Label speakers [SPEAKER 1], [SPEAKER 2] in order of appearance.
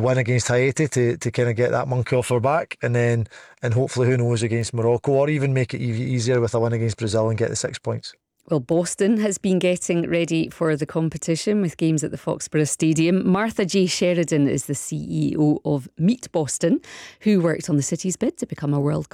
[SPEAKER 1] win against Haiti to kind of get that monkey off our back, and hopefully, who knows, against Morocco, or even make it easier with a win against Brazil and get the 6 points.
[SPEAKER 2] Well, Boston has been getting ready for the competition with games at the Foxborough Stadium. Martha J. Sheridan is the CEO of Meet Boston, who worked on the city's bid to become a World Cup